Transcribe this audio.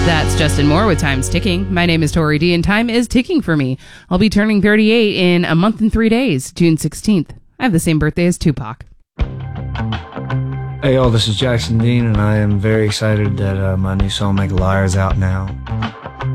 That's Justin Moore with Time's Ticking. My name is Tori D, and time is ticking for me. I'll be turning 38 in a month and 3 days, June 16th. I have the same birthday as Tupac. Hey, y'all, this is Jackson Dean, and I am very excited that my new song, Make a Liar, is out now.